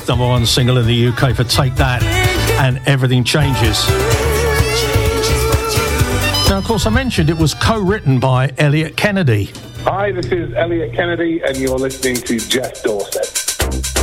number one single in the UK for Take That and Everything Changes. Now, of course, I mentioned it was co-written by Elliot Kennedy. Hi, this is Elliot Kennedy, and you're listening to Jeff Dorset.